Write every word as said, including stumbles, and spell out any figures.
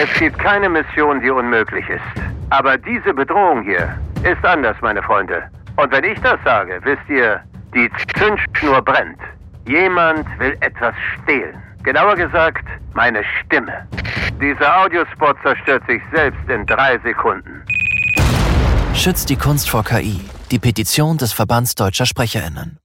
Es gibt keine Mission, die unmöglich ist. Aber diese Bedrohung hier ist anders, meine Freunde. Und wenn ich das sage, wisst ihr, die Zündschnur brennt. Jemand will etwas stehlen. Genauer gesagt, meine Stimme. Dieser Audiospot zerstört sich selbst in drei Sekunden. Schützt die Kunst vor K I. Die Petition des Verbands Deutscher SprecherInnen.